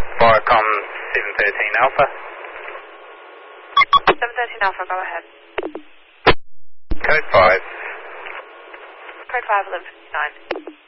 Viacom 713 Alpha. 713 Alpha, go ahead. Code 5. Code 5, 1159.